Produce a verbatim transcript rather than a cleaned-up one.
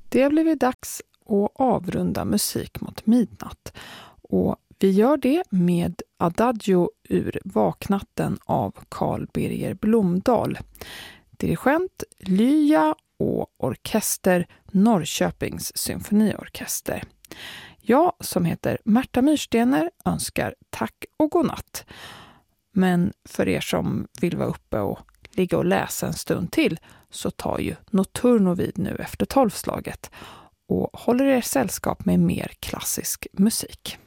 Det har blivit dags att avrunda musik mot midnatt och vi gör det med Adagio ur Vaknatten av Carl Birger Blomdahl. Dirigent Lya och orkester Norrköpings symfoniorkester. Jag som heter Märta Myrstener önskar tack och godnatt. Men för er som vill vara uppe och ligga och läsa en stund till så tar ju Notturno vid nu efter tolvslaget och håller er sällskap med mer klassisk musik.